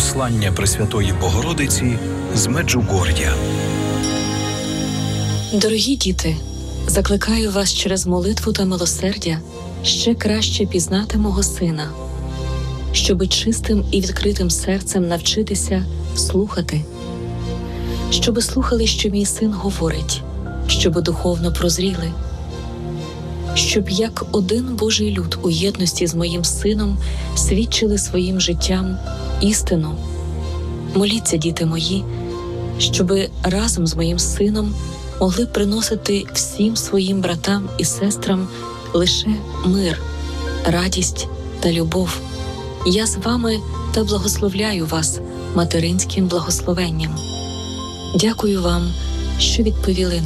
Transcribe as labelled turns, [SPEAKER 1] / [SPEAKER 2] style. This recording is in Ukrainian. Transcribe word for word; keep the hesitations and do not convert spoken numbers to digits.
[SPEAKER 1] Послання Пресвятої Богородиці з Меджугор'я.
[SPEAKER 2] Дорогі діти, закликаю вас через молитву та милосердя ще краще пізнати мого Сина, щоби чистим і відкритим серцем навчитися слухати, щоби слухали, що мій Син говорить, щоби духовно прозріли, щоб як один Божий люд у єдності з моїм Сином свідчили своїм життям істину. Моліться, діти мої, щоби разом з моїм Сином могли приносити всім своїм братам і сестрам лише мир, радість та любов. Я з вами та благословляю вас материнським благословенням. Дякую вам, що відповіли